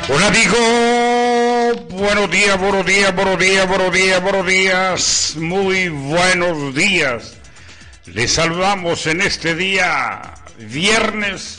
Hola amigo, buenos días, buenos días, buenos días, buenos días, buenos días, muy buenos días. Les saludamos en este día, viernes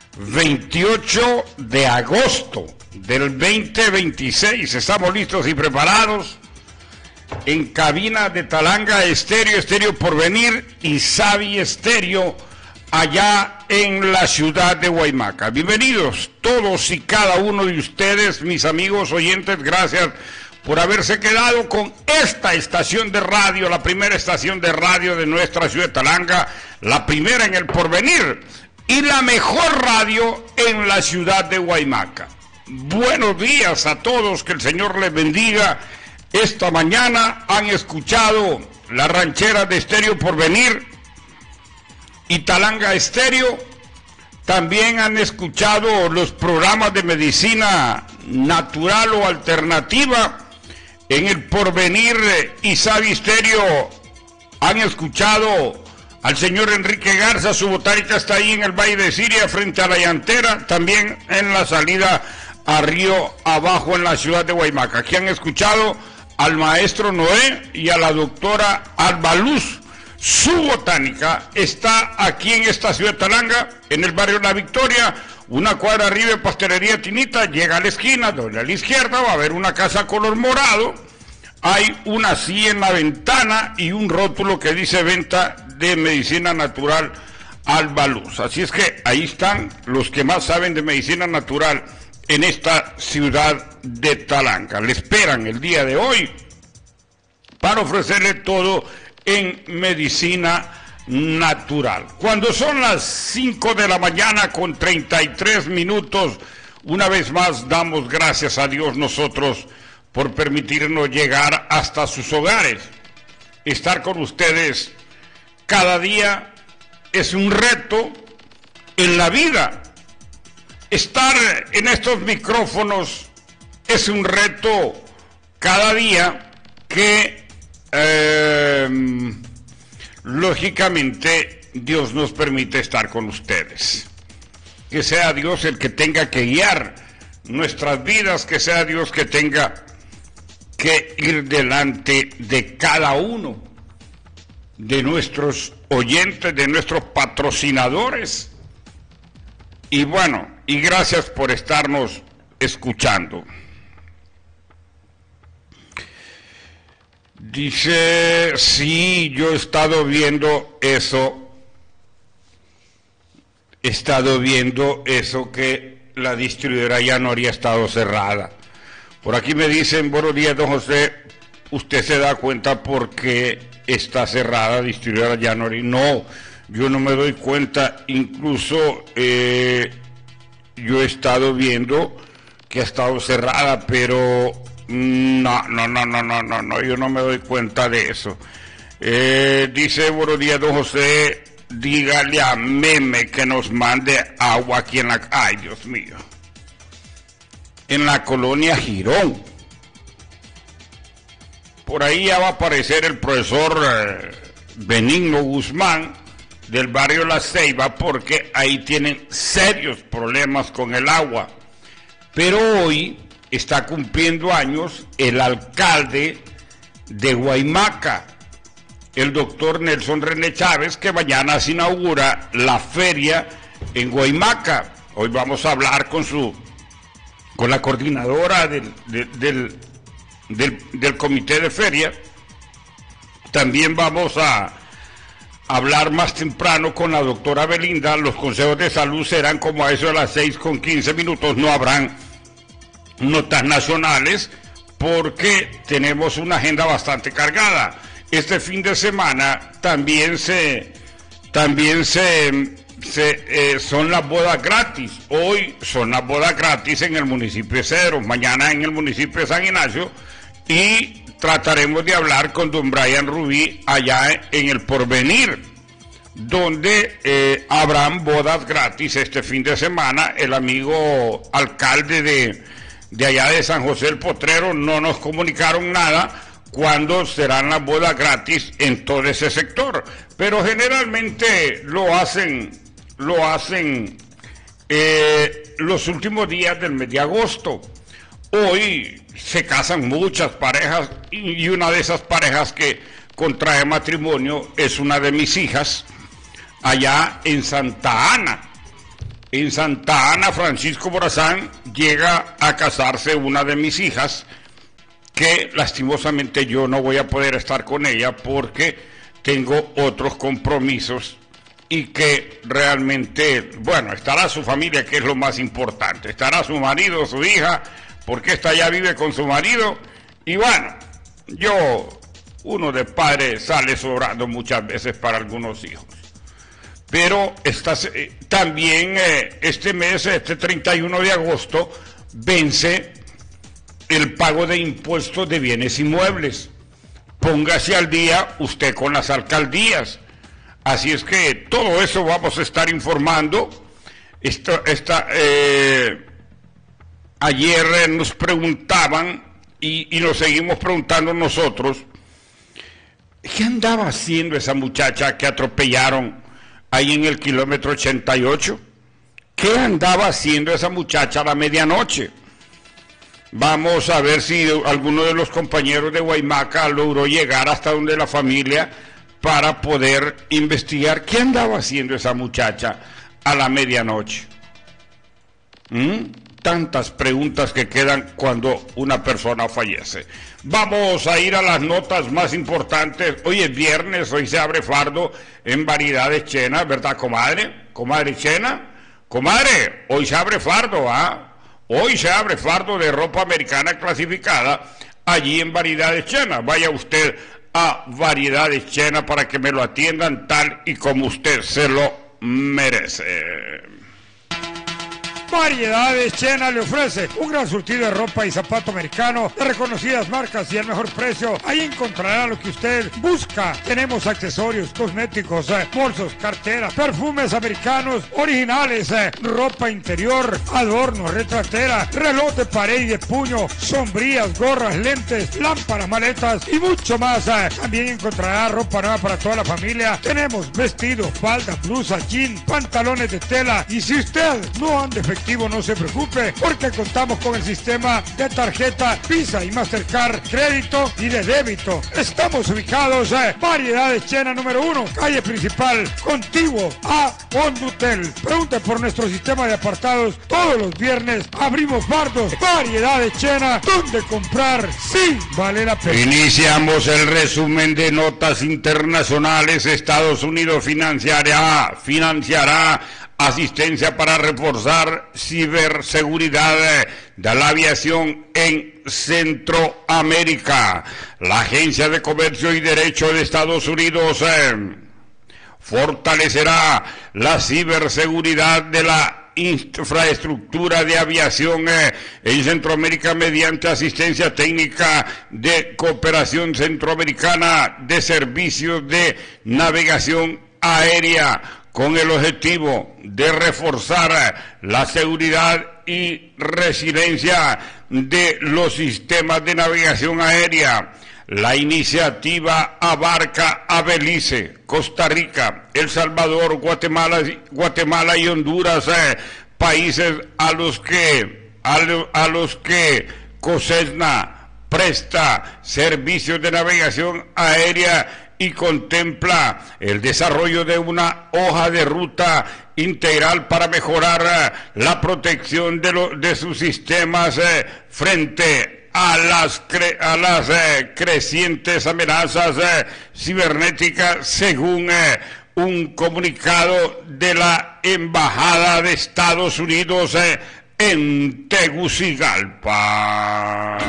28 de agosto del 2026. Estamos listos y preparados en cabina de Talanga Estéreo, Estéreo Porvenir y Savi Estéreo, allá en la ciudad de Guaymaca. Bienvenidos todos y cada uno de ustedes, mis amigos oyentes, gracias por haberse quedado con esta estación de radio, la primera estación de radio de nuestra ciudad de Talanga, la primera en el Porvenir y la mejor radio en la ciudad de Guaymaca. Buenos días a todos, que el Señor les bendiga. Esta mañana han escuchado la ranchera de Estéreo Porvenir y Talanga Estéreo. También han escuchado los programas de medicina natural o alternativa en el Porvenir y Savi Estéreo. Han escuchado al señor Enrique Garza, su botánica está ahí en el Valle de Siria frente a la llantera, también en la salida a Río Abajo en la ciudad de Guaymaca. Aquí han escuchado al maestro Noé y a la doctora Alba Luz. Su botánica está aquí en esta ciudad de Talanga, en el barrio La Victoria, una cuadra arriba de Pastelería Tinita. Llega a la esquina, doble a la izquierda, va a haber una casa color morado, hay una silla en la ventana y un rótulo que dice venta de medicina natural Alba Luz. Así es que ahí están los que más saben de medicina natural en esta ciudad de Talanga. Le esperan el día de hoy para ofrecerle todo en medicina natural. Cuando son las 5 de la mañana con 33 minutos, una vez más damos gracias a Dios nosotros por permitirnos llegar hasta sus hogares. Estar con ustedes cada día es un reto en la vida. Estar en estos micrófonos es un reto cada día que lógicamente Dios nos permite estar con ustedes. Que sea Dios el que tenga que guiar nuestras vidas, que sea Dios que tenga que ir delante de cada uno de nuestros oyentes, de nuestros patrocinadores. Y bueno, y gracias por estarnos escuchando. Dice, sí, yo he estado viendo eso. He estado viendo eso, que la distribuidora ya no habría estado cerrada. Por aquí me dicen, buenos días, don José, ¿usted se da cuenta por qué está cerrada la distribuidora Janori? No, yo no me doy cuenta. Incluso yo he estado viendo que ha estado cerrada, pero no, yo no me doy cuenta de eso. Dice, buenos días, don José, dígale a Meme que nos mande agua aquí en la... Ay, Dios mío. En la colonia Girón. Por ahí ya va a aparecer el profesor Benigno Guzmán del barrio La Ceiba, porque ahí tienen serios problemas con el agua. Pero hoy está cumpliendo años el alcalde de Guaymaca, el doctor Nelson René Chávez, que mañana se inaugura la feria en Guaymaca. Hoy vamos a hablar con la coordinadora del comité de feria. También vamos a hablar más temprano con la doctora Belinda. Los consejos de salud serán como a eso de las 6:15. No habrán notas nacionales porque tenemos una agenda bastante cargada. Este fin de semana también son las bodas gratis. Hoy son las bodas gratis en el municipio de Cedros, mañana en el municipio de San Ignacio, y trataremos de hablar con don Brian Rubí allá en el Porvenir, donde habrán bodas gratis este fin de semana. El amigo alcalde de allá de San José del Potrero no nos comunicaron nada cuándo serán las bodas gratis en todo ese sector, pero generalmente lo hacen los últimos días del mes de agosto. Hoy se casan muchas parejas y una de esas parejas que contrae matrimonio es una de mis hijas allá en Santa Ana. En Santa Ana, Francisco Morazán, llega a casarse una de mis hijas, que lastimosamente yo no voy a poder estar con ella porque tengo otros compromisos y que realmente, bueno, estará su familia, que es lo más importante, estará su marido, su hija, porque esta ya vive con su marido, y bueno, uno de padre sale sobrando muchas veces para algunos hijos. Pero también este mes, este 31 de agosto, vence el pago de impuestos de bienes inmuebles. Póngase al día usted con las alcaldías. Así es que todo eso vamos a estar informando. Ayer nos preguntaban, y nos seguimos preguntando nosotros, ¿qué andaba haciendo esa muchacha que atropellaron ahí en el kilómetro 88? ¿Qué andaba haciendo esa muchacha a la medianoche? Vamos a ver si alguno de los compañeros de Guaymaca logró llegar hasta donde la familia para poder investigar qué andaba haciendo esa muchacha a la medianoche. Tantas preguntas que quedan cuando una persona fallece. Vamos a ir a las notas más importantes. Hoy es viernes, hoy se abre fardo en Variedades Chena, ¿verdad, comadre? Comadre Chena, comadre, hoy se abre fardo, ¿ah? Hoy se abre fardo de ropa americana clasificada allí en Variedades Chena. Vaya usted a Variedades Chena para que me lo atiendan tal y como usted se lo merece. Variedades Chena le ofrece un gran surtido de ropa y zapato americano de reconocidas marcas y al mejor precio. Ahí encontrará lo que usted busca. Tenemos accesorios, cosméticos, bolsos, carteras, perfumes americanos originales, ropa interior, adornos, retratera, reloj de pared y de puño, sombrillas, gorras, lentes, lámparas, maletas y mucho más. También encontrará ropa nueva para toda la familia. Tenemos vestidos, falda, blusa, jean, pantalones de tela, y si usted no anda efectivo, no se preocupe, porque contamos con el sistema de tarjeta Visa y Mastercard, crédito y de débito. Estamos ubicados en Variedades Chena número 1, calle principal, contiguo a Hondutel. Pregunte por nuestro sistema de apartados. Todos los viernes abrimos fardos. Variedades Chena, donde comprar sí vale la pena. Iniciamos el resumen de notas internacionales. Estados Unidos financiará asistencia para reforzar ciberseguridad de la aviación en Centroamérica. La Agencia de Comercio y Derecho de Estados Unidos fortalecerá la ciberseguridad de la infraestructura de aviación en Centroamérica mediante asistencia técnica de Cooperación Centroamericana de Servicios de Navegación Aérea, con el objetivo de reforzar la seguridad y resiliencia de los sistemas de navegación aérea. La iniciativa abarca a Belice, Costa Rica, El Salvador, Guatemala y Honduras, países a los que COSESNA presta servicios de navegación aérea y contempla el desarrollo de una hoja de ruta integral para mejorar la protección de sus sistemas frente a las crecientes amenazas cibernéticas, según un comunicado de la Embajada de Estados Unidos en Tegucigalpa.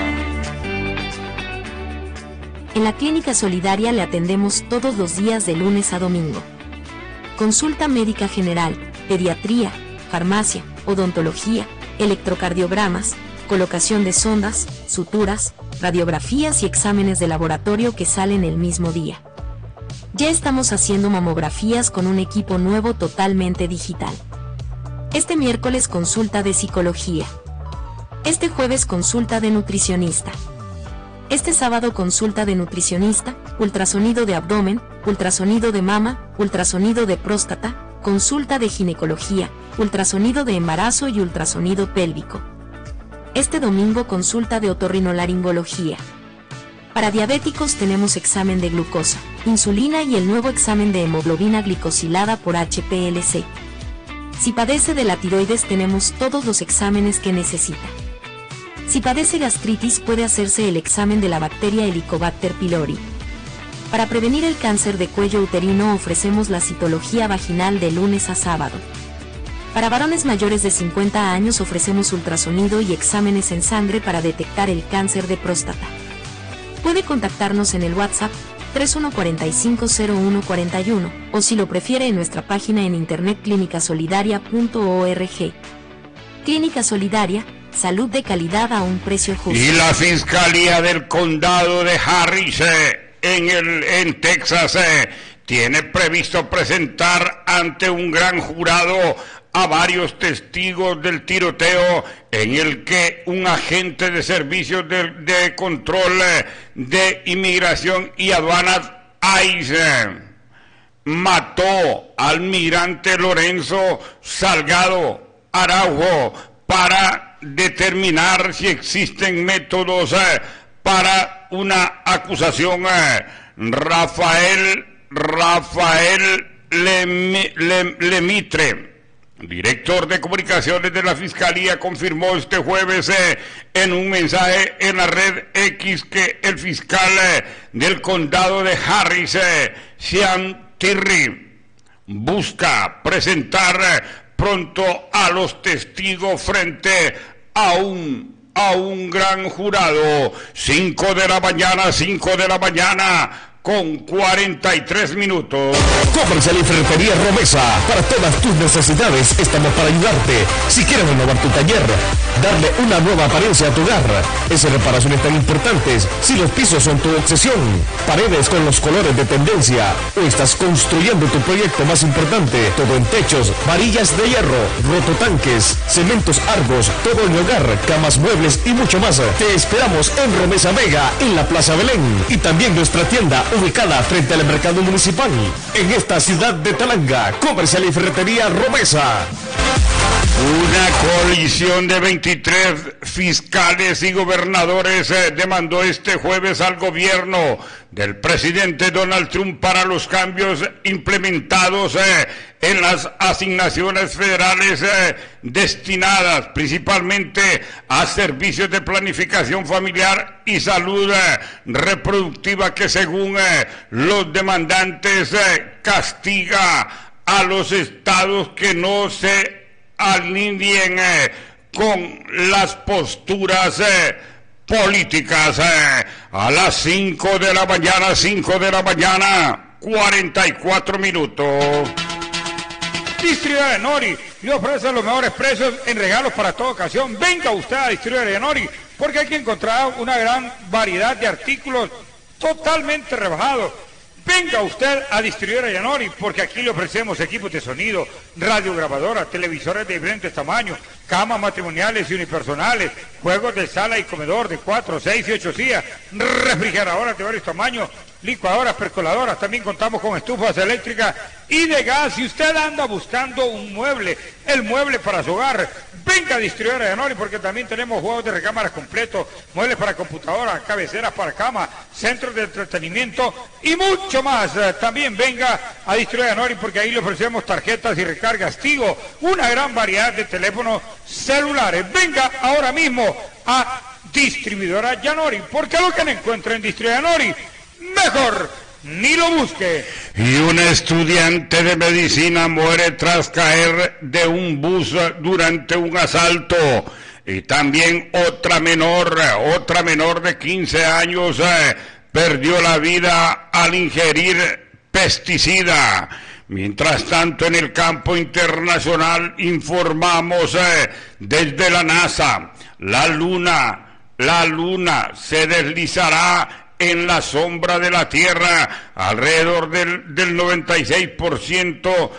En la Clínica Solidaria le atendemos todos los días de lunes a domingo. Consulta médica general, pediatría, farmacia, odontología, electrocardiogramas, colocación de sondas, suturas, radiografías y exámenes de laboratorio que salen el mismo día. Ya estamos haciendo mamografías con un equipo nuevo totalmente digital. Este miércoles consulta de psicología. Este jueves consulta de nutricionista. Este sábado consulta de nutricionista, ultrasonido de abdomen, ultrasonido de mama, ultrasonido de próstata, consulta de ginecología, ultrasonido de embarazo y ultrasonido pélvico. Este domingo consulta de otorrinolaringología. Para diabéticos tenemos examen de glucosa, insulina y el nuevo examen de hemoglobina glicosilada por HPLC. Si padece de la tiroides tenemos todos los exámenes que necesita. Si padece gastritis puede hacerse el examen de la bacteria Helicobacter pylori. Para prevenir el cáncer de cuello uterino ofrecemos la citología vaginal de lunes a sábado. Para varones mayores de 50 años ofrecemos ultrasonido y exámenes en sangre para detectar el cáncer de próstata. Puede contactarnos en el WhatsApp 31450141 o si lo prefiere en nuestra página en internet clinicasolidaria.org. Clínica Solidaria, salud de calidad a un precio justo. Y la Fiscalía del Condado de Harris en Texas tiene previsto presentar ante un gran jurado a varios testigos del tiroteo en el que un agente de servicios de control de inmigración y aduanas ICE mató al almirante Lorenzo Salgado Araujo para determinar si existen métodos para una acusación. Rafael Lemitre, director de comunicaciones de la Fiscalía, confirmó este jueves en un mensaje en la red X que el fiscal del condado de Harris, Sean Tirry, busca presentar pronto a los testigos frente a un gran jurado. 5 de la mañana con 43 minutos. Comercial y Ferretería Romesa. Para todas tus necesidades estamos para ayudarte. Si quieres renovar tu taller, darle una nueva apariencia a tu hogar, esas reparaciones tan importantes, si los pisos son tu obsesión, paredes con los colores de tendencia, o estás construyendo tu proyecto más importante, todo en techos, varillas de hierro, rototanques, cementos Argos, todo en hogar, camas, muebles y mucho más. Te esperamos en Romesa Vega, en la Plaza Belén, y también nuestra tienda ubicada frente al mercado municipal en esta ciudad de Talanga. Comercial y Ferretería Romesa. Una coalición de 23 fiscales y gobernadores demandó este jueves al gobierno del presidente Donald Trump para los cambios implementados en las asignaciones federales destinadas principalmente a servicios de planificación familiar y salud reproductiva, que según los demandantes castiga a los estados que no se alineen con las posturas políticas. A las 5 de la mañana, 44 minutos. Distribuidora de Nori le ofrece los mejores precios en regalos para toda ocasión. Venga usted a Distribuidora de Nori, porque aquí encontrará una gran variedad de artículos totalmente rebajados. Venga usted a Distribuidora Yanori, porque aquí le ofrecemos equipos de sonido, radiograbadoras, televisores de diferentes tamaños, camas matrimoniales y unipersonales, juegos de sala y comedor de 4, 6 y 8 sillas, refrigeradoras de varios tamaños, licuadoras, percoladoras. También contamos con estufas eléctricas y de gas. Si usted anda buscando un mueble, el mueble para su hogar, venga a Distribuidora Yanori, porque también tenemos juegos de recámaras completos, muebles para computadoras, cabeceras para cama, centros de entretenimiento y mucho más. También venga a Distribuidora Yanori, porque ahí le ofrecemos tarjetas y recargas Tigo, una gran variedad de teléfonos celulares. Venga ahora mismo a Distribuidora Yanori, porque lo que no encuentra en Distribuidora Yanori, mejor ni lo busque. Y un estudiante de medicina muere tras caer de un bus durante un asalto. Y también otra menor de 15 años perdió la vida al ingerir pesticida. Mientras tanto, en el campo internacional informamos desde la NASA, la luna se deslizará en la sombra de la Tierra alrededor del 96%,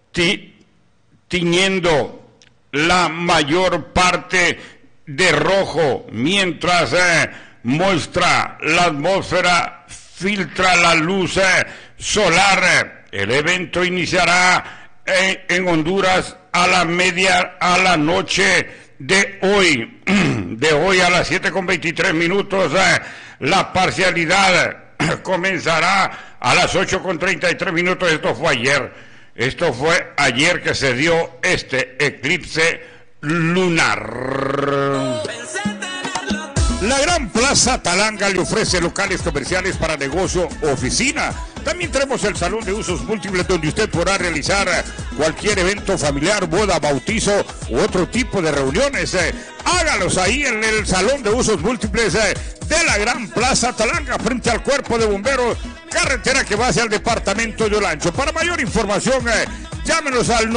tiñendo la mayor parte de rojo, mientras muestra la atmósfera filtra la luz solar. El evento iniciará en Honduras a la noche de hoy. De hoy a las 7:23. La parcialidad comenzará a las 8:33. Esto fue ayer que se dio este eclipse lunar. La Gran Plaza Talanga le ofrece locales comerciales para negocio o oficina. También tenemos el salón de usos múltiples donde usted podrá realizar cualquier evento familiar, boda, bautizo u otro tipo de reuniones. Hágalos ahí en el salón de usos múltiples de la Gran Plaza Talanga frente al Cuerpo de Bomberos, carretera que va hacia el departamento de Olancho. Para mayor información, llámenos al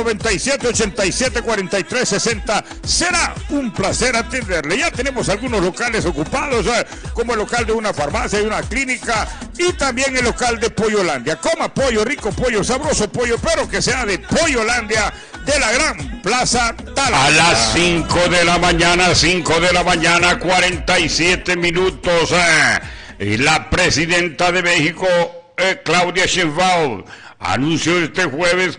9787-4360. Será un placer atenderle. Ya tenemos algunos locales ocupados, como el local de una farmacia y una clínica, y también el local de Pollolandia. Coma pollo, rico pollo, sabroso pollo, pero que sea de Pollolandia, de la Gran Plaza Talanga. A las 5 de la mañana, 47 minutos. Y la presidenta de México, Claudia Sheinbaum, anunció este jueves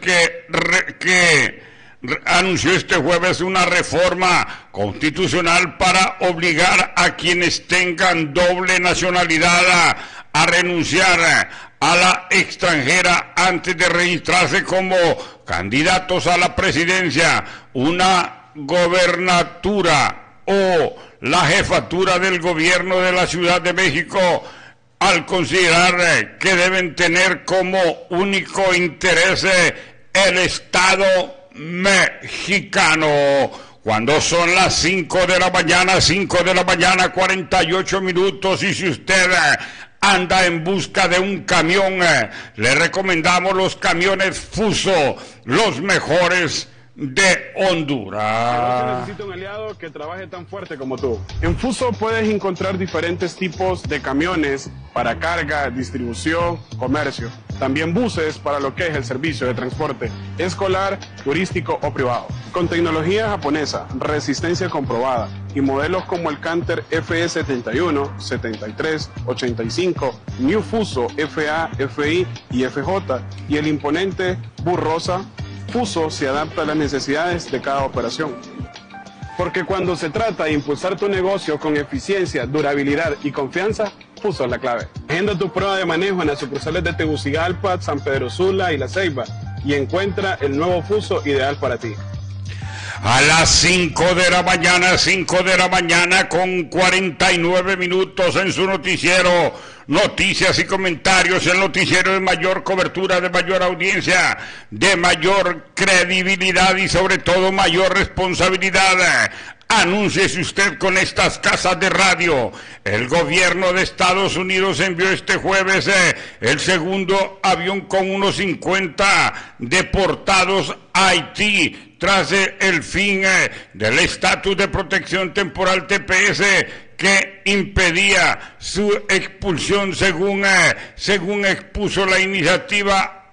una reforma constitucional para obligar a quienes tengan doble nacionalidad a renunciar a la extranjera antes de registrarse como candidatos a la presidencia, una gobernatura o la jefatura del gobierno de la Ciudad de México, al considerar que deben tener como único interés el Estado mexicano. Cuando son las 5 de la mañana, 48 minutos, y si usted anda en busca de un camión, le recomendamos los camiones Fuso, los mejores de Honduras. No se necesita un aliado que trabaje tan fuerte como tú. En Fuso puedes encontrar diferentes tipos de camiones para carga, distribución, comercio. También buses para lo que es el servicio de transporte escolar, turístico o privado. Con tecnología japonesa, resistencia comprobada y modelos como el Canter FE71, 73, 85, New Fuso FA, FI y FJ y el imponente Bus Rosa, Fuso se adapta a las necesidades de cada operación. Porque cuando se trata de impulsar tu negocio con eficiencia, durabilidad y confianza, Fuso es la clave. Agenda tu prueba de manejo en las sucursales de Tegucigalpa, San Pedro Sula y La Ceiba y encuentra el nuevo Fuso ideal para ti. A las 5 de la mañana con 49 minutos en su noticiero, noticias y comentarios, el noticiero de mayor cobertura, de mayor audiencia, de mayor credibilidad y sobre todo mayor responsabilidad. Anúnciese usted con estas casas de radio. El gobierno de Estados Unidos envió este jueves el segundo avión con unos 50 deportados a Haití tras el fin del estatus de protección temporal TPS que impedía su expulsión según expuso la iniciativa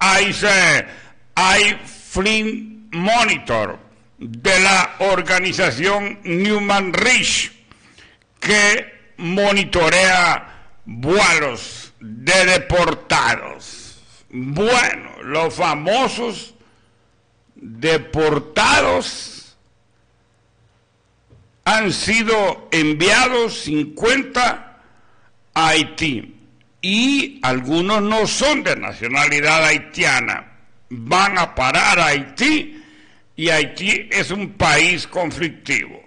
iFleet Monitor de la organización Newman Rich, que monitorea vuelos de deportados. Bueno, los famosos deportados han sido enviados 50 a Haití y algunos no son de nacionalidad haitiana, van a parar a Haití. Y Haití es un país conflictivo.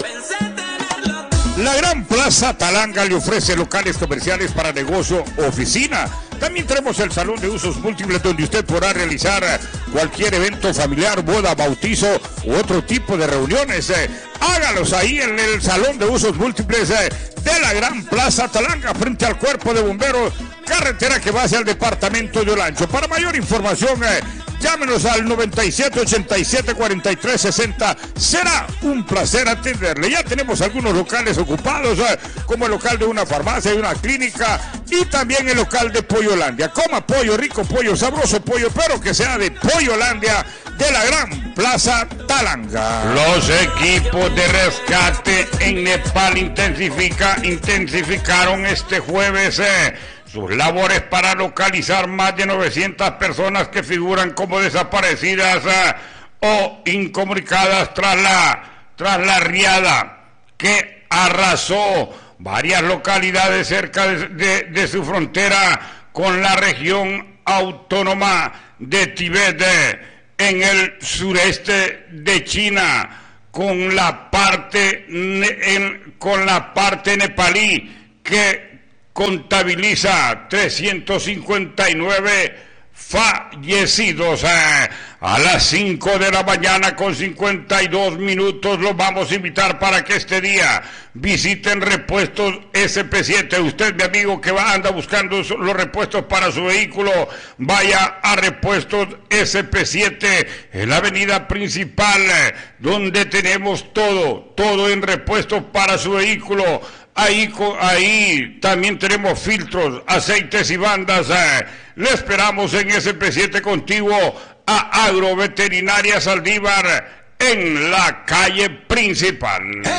La Gran Plaza Talanga le ofrece locales comerciales para negocio o oficina. También tenemos el salón de usos múltiples donde usted podrá realizar cualquier evento familiar, boda, bautizo u otro tipo de reuniones. Hágalos ahí en el salón de usos múltiples de la Gran Plaza Talanga frente al Cuerpo de Bomberos, carretera que va hacia el departamento de Olancho. Para mayor información, llámenos al 9787-4360. Será un placer atenderle. Ya tenemos algunos locales ocupados, como el local de una farmacia y una clínica, y también el local de Pollolandia. Coma pollo, rico pollo, sabroso pollo, pero que sea de Pollolandia, de la Gran Plaza Talanga. Los equipos de rescate en Nepal intensificaron este jueves sus labores para localizar más de 900 personas que figuran como desaparecidas o incomunicadas tras la riada que arrasó varias localidades cerca de su frontera con la región autónoma de Tíbet en el sureste de China, con la parte nepalí que contabiliza 359 fallecidos. A las 5 de la mañana con 52 minutos los vamos a invitar para que este día visiten Repuestos SP7. Usted, mi amigo, que anda buscando los repuestos para su vehículo, vaya a Repuestos SP7 en la avenida principal, donde tenemos todo en repuestos para su vehículo. Ahí también tenemos filtros, aceites y bandas. Le esperamos en SP7 contiguo a Agroveterinaria Saldívar en la calle principal.